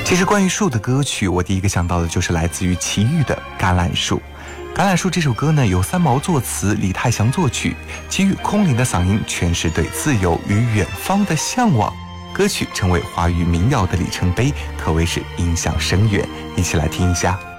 其实关于树的歌曲，我第一个想到的就是来自于齐豫的《橄榄树》。《橄榄树》这首歌呢，由三毛作词，李泰祥作曲，齐豫空灵的嗓音诠释对自由与远方的向往。歌曲成为华语民谣的里程碑，可谓是影响深远。一起来听一下。